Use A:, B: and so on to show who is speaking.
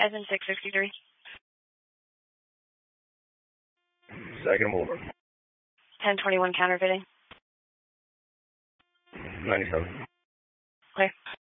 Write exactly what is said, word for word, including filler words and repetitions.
A: as in six sixty-three.
B: Second over.
A: ten twenty-one counterfeiting.
B: ninety-seven.
A: Clear.